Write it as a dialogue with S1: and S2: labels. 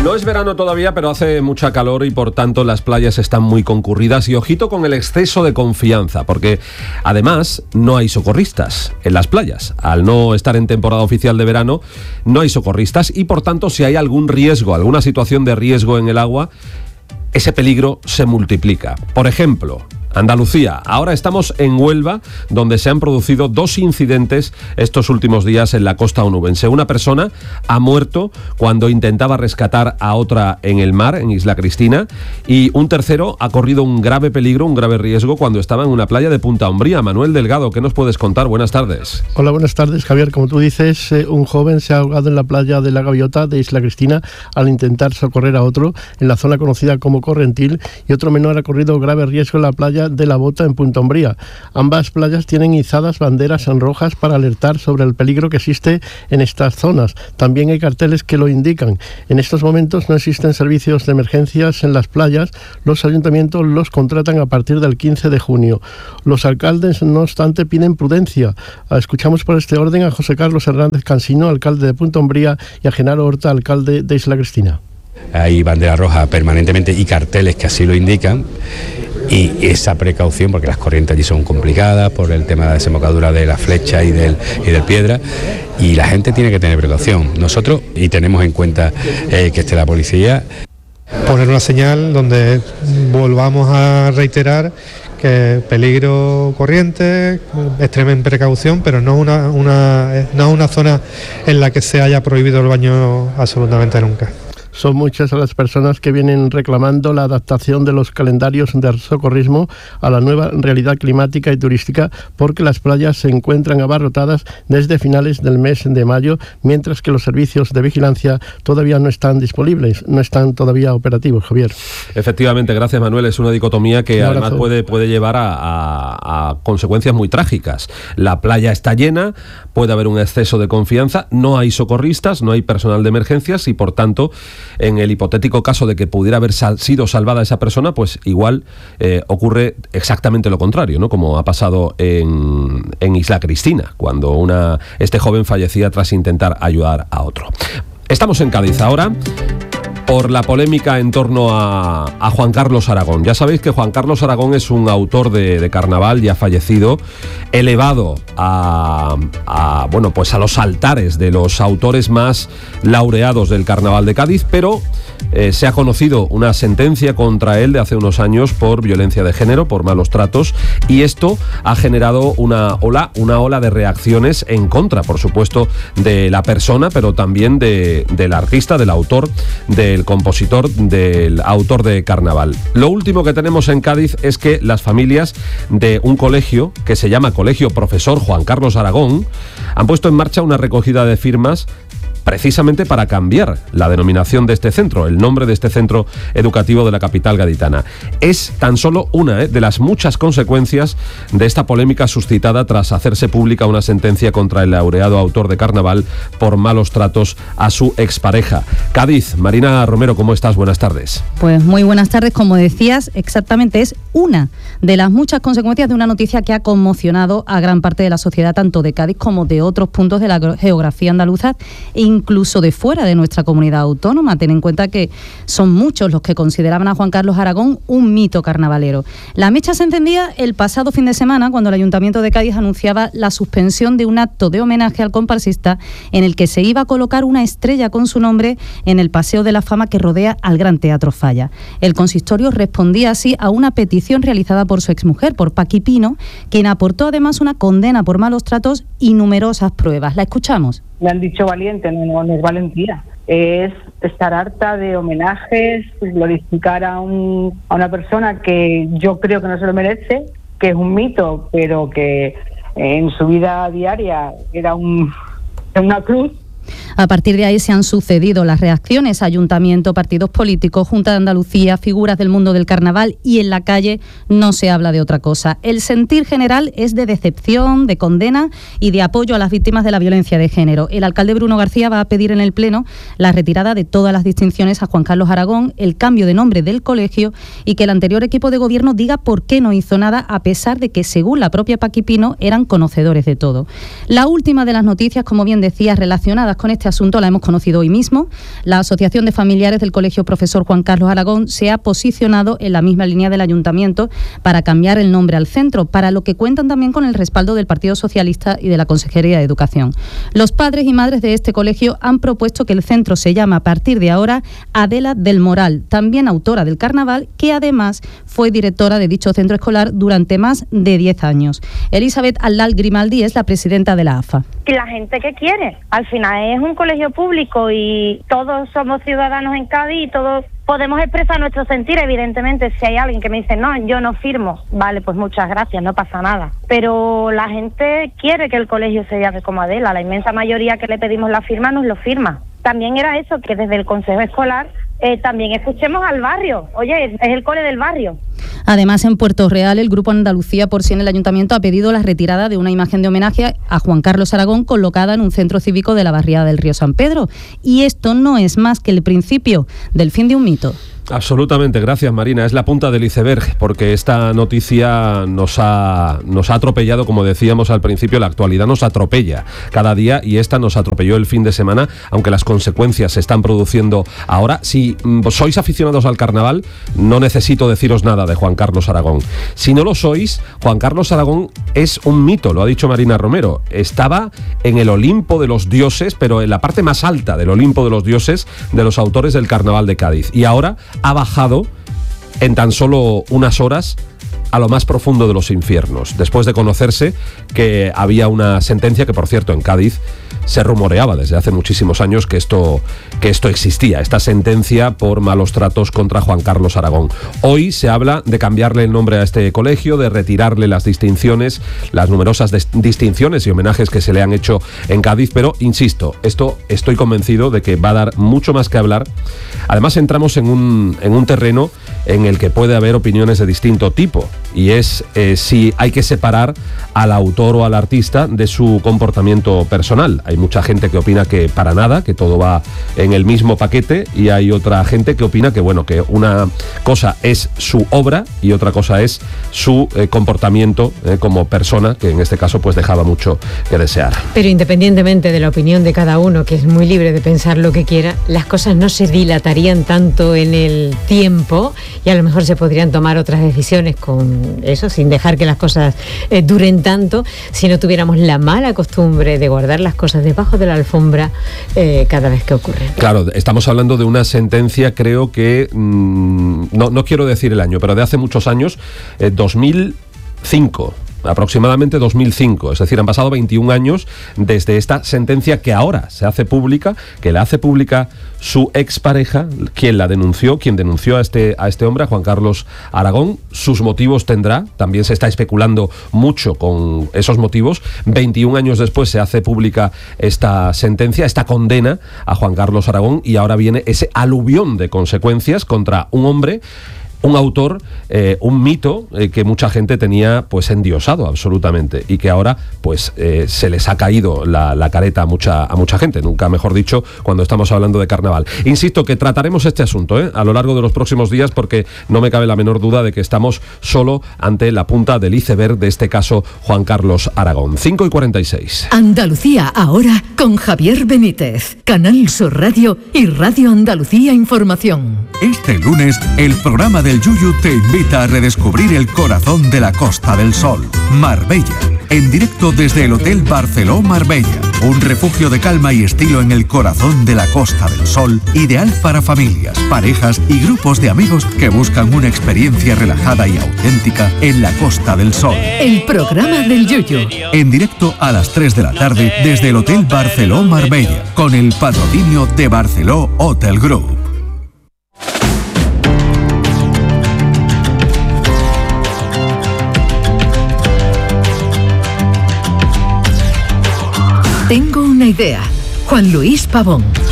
S1: No es verano todavía, pero hace mucha calor y por tanto las playas están muy concurridas. Y ojito con el exceso de confianza, porque además no hay socorristas en las playas. Al no estar en temporada oficial de verano, no hay socorristas y por tanto si hay algún riesgo, alguna situación de riesgo en el agua, ese peligro se multiplica. Por ejemplo, Andalucía. Ahora estamos en Huelva, donde se han producido 2 incidentes estos últimos días en la costa onubense. Una persona ha muerto cuando intentaba rescatar a otra en el mar, en Isla Cristina, y un tercero ha corrido un grave peligro, un grave riesgo cuando estaba en una playa de Punta Umbría. Manuel Delgado, ¿qué nos puedes contar? Buenas tardes.
S2: Hola, buenas tardes, Javier. Como tú dices, un joven se ha ahogado en la playa de la Gaviota de Isla Cristina al intentar socorrer a otro en la zona conocida como Correntil, y otro menor ha corrido grave riesgo en la playa de la Bota en Punta Umbría. Ambas playas tienen izadas banderas en rojas para alertar sobre el peligro que existe en estas zonas. También hay carteles que lo indican. En estos momentos no existen servicios de emergencias en las playas. Los ayuntamientos los contratan a partir del 15 de junio. Los alcaldes, no obstante, piden prudencia. Escuchamos por este orden a José Carlos Hernández Cansino, alcalde de Punta Umbría, y a Genaro Horta, alcalde de Isla Cristina.
S3: Hay bandera roja permanentemente y carteles que así lo indican, y esa precaución, porque las corrientes allí son complicadas por el tema de la desembocadura de la Flecha y del Piedra, y la gente tiene que tener precaución. Nosotros, y tenemos en cuenta que esté la policía,
S4: poner una señal donde volvamos a reiterar que peligro corriente, extremen precaución, pero no una zona en la que se haya prohibido el baño absolutamente nunca.
S2: Son muchas las personas que vienen reclamando la adaptación de los calendarios de socorrismo a la nueva realidad climática y turística, porque las playas se encuentran abarrotadas desde finales del mes de mayo, mientras que los servicios de vigilancia todavía no están disponibles, no están todavía operativos, Javier.
S1: Efectivamente, gracias, Manuel. Es una dicotomía que además puede llevar a consecuencias muy trágicas. La playa está llena, puede haber un exceso de confianza, no hay socorristas, no hay personal de emergencias y por tanto, en el hipotético caso de que pudiera haber sido salvada esa persona, pues igual ocurre exactamente lo contrario, ¿no? Como ha pasado en Isla Cristina, cuando este joven fallecía tras intentar ayudar a otro. Estamos en Cádiz ahora por la polémica en torno a Juan Carlos Aragón. Ya sabéis que Juan Carlos Aragón es un autor de carnaval ya fallecido, elevado a los altares de los autores más laureados del carnaval de Cádiz, pero se ha conocido una sentencia contra él de hace unos años por violencia de género, por malos tratos, y esto ha generado una ola de reacciones en contra, por supuesto, de la persona, pero también del artista, del autor, del compositor, del autor de carnaval. Lo último que tenemos en Cádiz es que las familias de un colegio que se llama Colegio Profesor Juan Carlos Aragón han puesto en marcha una recogida de firmas precisamente para cambiar la denominación de este centro, el nombre de este centro educativo de la capital gaditana. Es tan solo una de las muchas consecuencias de esta polémica suscitada tras hacerse pública una sentencia contra el laureado autor de carnaval por malos tratos a su expareja. Cádiz, Marina Romero, ¿cómo estás? Buenas tardes.
S5: Pues muy buenas tardes. Como decías, exactamente es una de las muchas consecuencias de una noticia que ha conmocionado a gran parte de la sociedad, tanto de Cádiz como de otros puntos de la geografía andaluza e incluso de fuera de nuestra comunidad autónoma. Ten en cuenta que son muchos los que consideraban a Juan Carlos Aragón un mito carnavalero. La mecha se encendía el pasado fin de semana cuando el Ayuntamiento de Cádiz anunciaba la suspensión de un acto de homenaje al comparsista en el que se iba a colocar una estrella con su nombre en el Paseo de la Fama que rodea al Gran Teatro Falla. El consistorio respondía así a una petición realizada por su exmujer, por Paqui Pino, quien aportó además una condena por malos tratos y numerosas pruebas. La escuchamos.
S6: Me han dicho valiente, no es valentía. Es estar harta de homenajes, glorificar a una persona que yo creo que no se lo merece, que es un mito, pero que en su vida diaria era una cruz.
S5: A partir de ahí se han sucedido las reacciones. Ayuntamiento, partidos políticos, Junta de Andalucía, figuras del mundo del carnaval, y en la calle no se habla de otra cosa. El sentir general es de decepción, de condena y de apoyo a las víctimas de la violencia de género. El alcalde Bruno García va a pedir en el Pleno la retirada de todas las distinciones a Juan Carlos Aragón, el cambio de nombre del colegio y que el anterior equipo de gobierno diga por qué no hizo nada, a pesar de que, según la propia Paqui Pino, eran conocedores de todo. La última de las noticias, como bien decías, relacionadas relacionadas con este asunto la hemos conocido hoy mismo. La Asociación de Familiares del Colegio Profesor Juan Carlos Aragón se ha posicionado en la misma línea del Ayuntamiento para cambiar el nombre al centro, para lo que cuentan también con el respaldo del Partido Socialista y de la Consejería de Educación. Los padres y madres de este colegio han propuesto que el centro se llame a partir de ahora Adela del Moral, también autora del Carnaval, que además fue directora de dicho centro escolar durante más de 10 años. Elizabeth Aldal Grimaldi es la presidenta de la AFA.
S7: La gente que quiere. Al final es un colegio público y todos somos ciudadanos en Cádiz y todos podemos expresar nuestro sentir. Evidentemente, si hay alguien que me dice, no, yo no firmo, vale, pues muchas gracias, no pasa nada. Pero la gente quiere que el colegio se llame como Adela. La inmensa mayoría que le pedimos la firma nos lo firma. También era eso, que desde el Consejo Escolar también escuchemos al barrio. Oye, es el cole del barrio.
S5: Además, en Puerto Real, el Grupo Andalucía por Sí en el Ayuntamiento ha pedido la retirada de una imagen de homenaje a Juan Carlos Aragón colocada en un centro cívico de la barriada del Río San Pedro. Y esto no es más que el principio del fin de un mito.
S1: Absolutamente, gracias Marina. Es la punta del iceberg, porque esta noticia nos ha atropellado, como decíamos al principio, la actualidad nos atropella cada día y esta nos atropelló el fin de semana, aunque las consecuencias se están produciendo ahora. Si sois aficionados al carnaval, no necesito deciros nada de Juan Carlos Aragón. Si no lo sois, Juan Carlos Aragón es un mito, lo ha dicho Marina Romero. Estaba en el Olimpo de los dioses, pero en la parte más alta del Olimpo de los dioses de los autores del Carnaval de Cádiz. Y ahora ha bajado en tan solo unas horas a lo más profundo de los infiernos, después de conocerse que había una sentencia que, por cierto, en Cádiz se rumoreaba desde hace muchísimos años que esto existía, esta sentencia por malos tratos contra Juan Carlos Aragón. Hoy se habla de cambiarle el nombre a este colegio, de retirarle las distinciones, las numerosas distinciones y homenajes que se le han hecho en Cádiz, pero insisto, esto estoy convencido de que va a dar mucho más que hablar. Además, entramos en un terreno en el que puede haber opiniones de distinto tipo, y es si hay que separar al autor o al artista de su comportamiento personal. Hay mucha gente que opina que para nada, que todo va en el mismo paquete, y hay otra gente que opina que, bueno, que una cosa es su obra y otra cosa es su comportamiento como persona, que en este caso pues dejaba mucho que desear.
S8: Pero independientemente de la opinión de cada uno, que es muy libre de pensar lo que quiera, las cosas no se dilatarían tanto en el tiempo y a lo mejor se podrían tomar otras decisiones con eso, sin dejar que las cosas duren tanto, si no tuviéramos la mala costumbre de guardar las cosas debajo de la alfombra cada vez que ocurren.
S1: Claro, estamos hablando de una sentencia, creo que, no quiero decir el año, pero de hace muchos años, 2005. Aproximadamente 2005, es decir, han pasado 21 años desde esta sentencia que ahora se hace pública, que la hace pública su expareja, quien denunció a este hombre, a Juan Carlos Aragón. Sus motivos tendrá, también se está especulando mucho con esos motivos. 21 años después se hace pública esta sentencia, esta condena a Juan Carlos Aragón, y ahora viene ese aluvión de consecuencias contra un hombre, un autor, un mito que mucha gente tenía pues endiosado absolutamente, y que ahora pues se les ha caído la careta a mucha gente, nunca mejor dicho, cuando estamos hablando de carnaval. Insisto que trataremos este asunto a lo largo de los próximos días, porque no me cabe la menor duda de que estamos solo ante la punta del iceberg de este caso Juan Carlos Aragón. 5:46.
S9: Andalucía ahora con Javier Benítez, Canal Sur Radio y Radio Andalucía Información.
S10: Este lunes el programa del Yuyu te invita a redescubrir el corazón de la Costa del Sol, Marbella, en directo desde el Hotel Barceló Marbella, un refugio de calma y estilo en el corazón de la Costa del Sol, ideal para familias, parejas y grupos de amigos que buscan una experiencia relajada y auténtica en la Costa del Sol.
S9: El programa del Yuyu,
S10: en directo a las 3 de la tarde desde el Hotel Barceló Marbella, con el patrocinio de Barceló Hotel Group.
S9: Tengo una idea. Juan Luis Pavón.